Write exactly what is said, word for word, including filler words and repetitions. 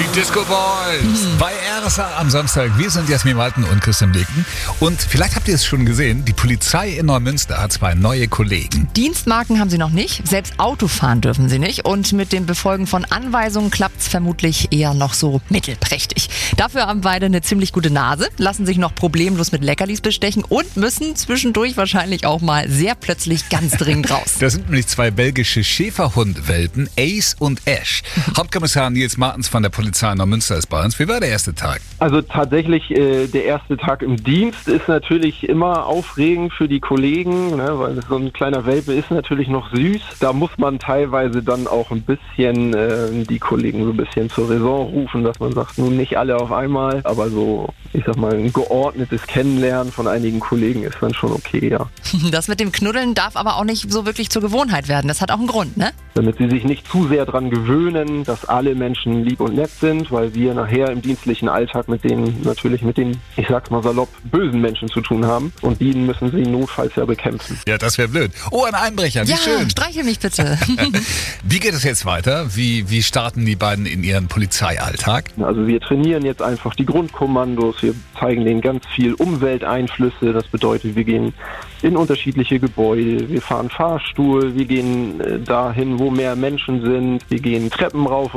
Die Disco Boys bei R S A am Samstag. Wir sind Jasmin Walten und Christian Blicken. Und vielleicht habt ihr es schon gesehen, die Polizei in Neumünster hat zwei neue Kollegen. Dienstmarken haben sie noch nicht, selbst Auto fahren dürfen sie nicht. Und mit dem Befolgen von Anweisungen klappt es vermutlich eher noch so mittelprächtig. Dafür haben beide eine ziemlich gute Nase, lassen sich noch problemlos mit Leckerlis bestechen und müssen zwischendurch wahrscheinlich auch mal sehr plötzlich ganz dringend raus. Das sind nämlich zwei belgische Schäferhund-Welpen, Ace und Ash. Hauptkommissar Nils Martens von der Polizei in Neumünster ist bei uns. Wie war der erste Tag? Also tatsächlich, äh, der erste Tag im Dienst ist natürlich immer aufregend für die Kollegen, ne, weil so ein kleiner Welpe ist natürlich noch süß. Da muss man teilweise dann auch ein bisschen äh, die Kollegen so ein bisschen zur Raison rufen, dass man sagt, nun nicht alle auf einmal, aber so, ich sag mal, ein geordnetes Kennenlernen von einigen Kollegen ist dann schon okay, ja. Das mit dem Knuddeln darf aber auch nicht so wirklich zur Gewohnheit werden. Das hat auch einen Grund, ne? Damit sie sich nicht zu sehr dran gewöhnen, dass alle Menschen lieb und nett sind, weil wir nachher im dienstlichen Alltag mit denen natürlich mit den, ich sag's mal salopp, bösen Menschen zu tun haben. Und die müssen sie notfalls ja bekämpfen. Ja, das wäre blöd. Oh, ein Einbrecher, wie ja, schön. streichel mich bitte. Wie geht es jetzt weiter? Wie, wie starten die beiden in ihren Polizeialltag? Also wir trainieren jetzt einfach die Grundkommandos, wir zeigen denen ganz viel Umwelteinflüsse. Das bedeutet, wir gehen in unterschiedliche Gebäude, wir fahren Fahrstuhl, wir gehen dahin, wo mehr Menschen sind, wir gehen Treppen rauf